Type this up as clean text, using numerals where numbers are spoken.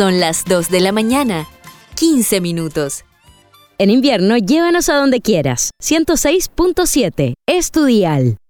Son las 2 de la mañana, 15 minutos. En invierno, llévanos a donde quieras. 106.7 es tu dial.